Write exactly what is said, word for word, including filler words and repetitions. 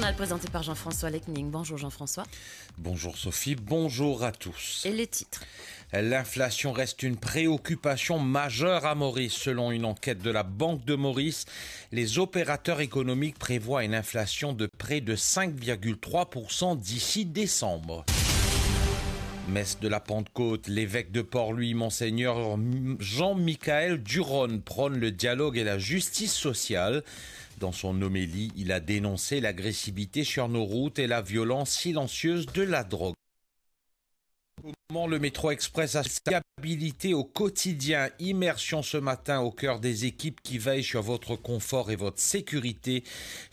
journal présenté par Jean-François Lecning. Bonjour Jean-François. Bonjour Sophie, bonjour à tous. Et les titres. L'inflation reste une préoccupation majeure à Maurice. Selon une enquête de la Banque de Maurice, les opérateurs économiques prévoient une inflation de près de cinq virgule trois pour cent d'ici décembre. Messe de la Pentecôte, l'évêque de Port-Louis, Monseigneur Jean-Michael Duron, prône le dialogue et la justice sociale. Dans son homélie, il a dénoncé l'agressivité sur nos routes et la violence silencieuse de la drogue. Comment le métro express a stabilité au quotidien. Immersion ce matin au cœur des équipes qui veillent sur votre confort et votre sécurité.